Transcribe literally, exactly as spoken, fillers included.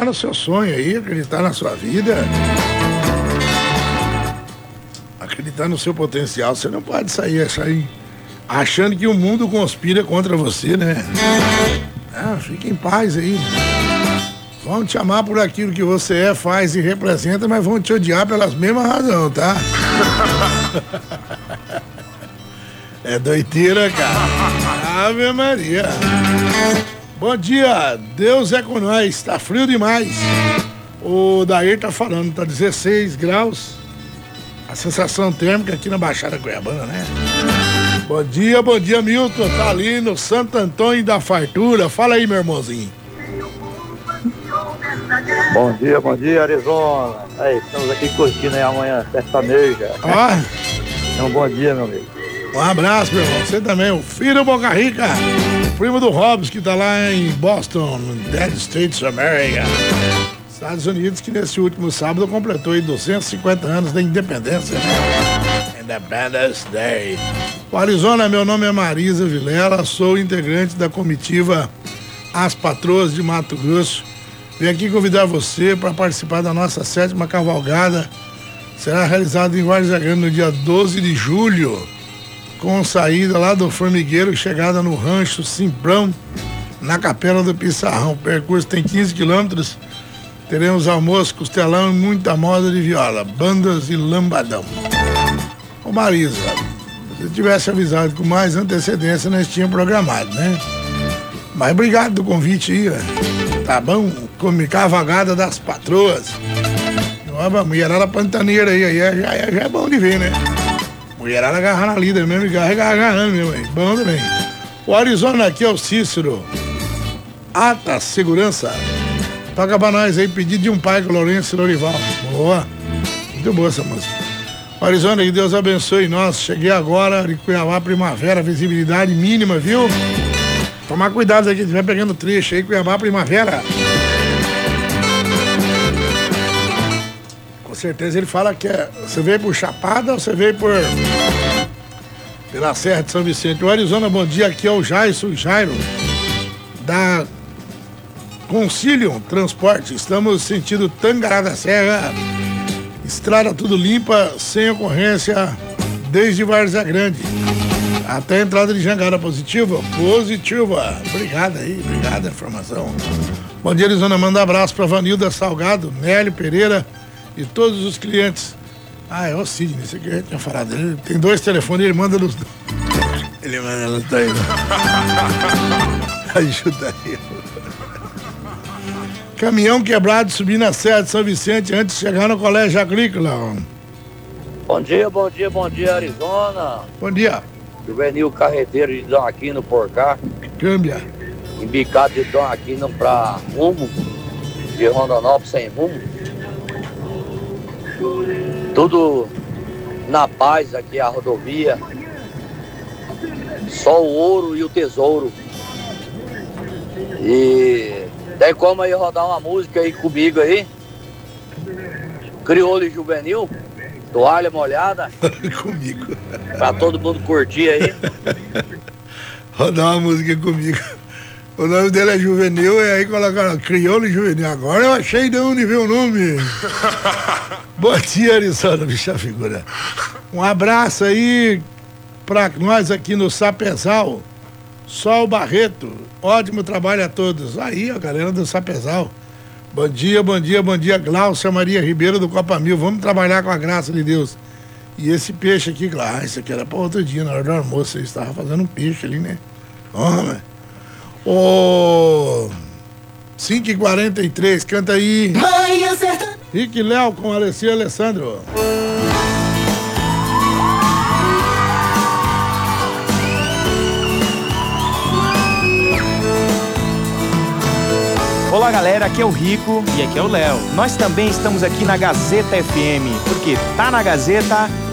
acreditar no seu sonho aí, acreditar na sua vida. Acreditar no seu potencial. Você não pode sair, sair achando que o mundo conspira contra você, né? Ah, fique em paz aí. Vão te amar por aquilo que você é, faz e representa, mas vão te odiar pelas mesmas razões, tá? É doideira, cara. Ave Maria. Bom dia, Deus é com nós. Tá frio demais. O Dair tá falando, tá dezesseis graus. A sensação térmica aqui na Baixada Cuiabana, né? Bom dia, bom dia, Milton. Tá ali no Santo Antônio da Fartura. Fala aí, meu irmãozinho. Bom dia, bom dia, Arizona. Aí, estamos aqui curtindo aí amanhã, sertaneja. Ah. Então, bom dia, meu amigo. Um abraço, meu irmão. Você também, o filho do Boca Rica, primo do Hobbs, que tá lá em Boston, no Dead States of America, Estados Unidos, que nesse último sábado completou aí duzentos e cinquenta anos da independência, né? Independence Day. O Arizona, meu nome é Marisa Vilela, sou integrante da comitiva As Patroas de Mato Grosso. Venho aqui convidar você para participar da nossa sétima cavalgada. Será realizada em Várzea Grande no dia doze de julho, com saída lá do Formigueiro e chegada no Rancho Simprão, na Capela do Pissarrão. O percurso tem quinze quilômetros. Teremos almoço, costelão e muita moda de viola, bandas e lambadão. Ô Marisa, se eu tivesse avisado com mais antecedência, nós tínhamos programado, né? Mas obrigado do convite aí, ó. Tá bom? Come cavalgada das patroas. Nova mulherada pantaneira aí, aí já, já, já é bom de ver, né? Mulherada agarrar na líder mesmo, e agarrando mesmo aí. Bom também. O Arizona aqui é o Cícero. Ata Segurança. Toca pra nós aí, pedido de um pai com Lourenço e Lorival. Boa. Muito boa essa música. O Arizona, que Deus abençoe nós. Cheguei agora de Cuiabá, primavera, visibilidade mínima, viu? Tomar cuidado aqui, estiver pegando trecho aí, Cuiabá, primavera. Com certeza ele fala que é. Você veio por Chapada ou você veio por. Pela Serra de São Vicente. O Arizona, bom dia, aqui é o Jairo, Jairo, da Concilium Transporte. Estamos sentindo Tangará da Serra. Estrada tudo limpa, sem ocorrência, desde Várzea Grande até a entrada de Jangada. Positiva? Positiva. Obrigado aí, obrigado a informação. Bom dia, Arizona. Manda abraço para Vanilda Salgado, Nélio Pereira e todos os clientes. Ah, é o Sidney, esse aqui eu já tinha falado. Ele tem dois telefones, ele manda nos dois. Ele manda nos dois. Ajuda aí. Caminhão quebrado subindo a Serra de São Vicente antes de chegar no Colégio Agrícola. Bom dia, bom dia, bom dia, Arizona. Bom dia. Juvenil Carreteiro de Dom Aquino por cá. Câmbia. Embicado de Dom Aquino pra rumo, de Rondonópolis sem rumo. Tudo na paz aqui, a rodovia. Só o ouro e o tesouro. E tem como aí rodar uma música aí comigo aí? Crioulo e Juvenil, toalha molhada. Comigo. Pra todo mundo curtir aí. Rodar uma música comigo. O nome dele é Juvenil, e aí colocaram Crioulo e Juvenil. Agora eu achei de onde veio o nome. Bom dia, Arizona, bicha figura. Um abraço aí pra nós aqui no Sapezal. Sol Barreto, ótimo trabalho a todos. Aí, a galera do Sapezal. Bom dia, bom dia, bom dia, Glaucia Maria Ribeiro do Copa Mil. Vamos trabalhar com a graça de Deus. E esse peixe aqui, claro, isso aqui era para outro dia, na hora do almoço. Eles estavam fazendo um peixe ali, né? Vamos, ô, cinco e quarenta e três, canta aí. Rick Léo com Alessia Alessandro. Olá galera, aqui é o Rico e aqui é o Léo. Nós também estamos aqui na Gazeta F M, porque tá na Gazeta,